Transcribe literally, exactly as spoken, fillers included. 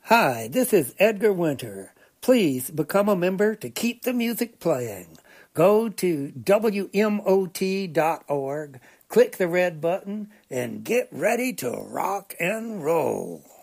Hi, this is Edgar Winter. Please become a member to keep the music playing. Go to W M O T dot org, click the red button, and get ready to rock and roll.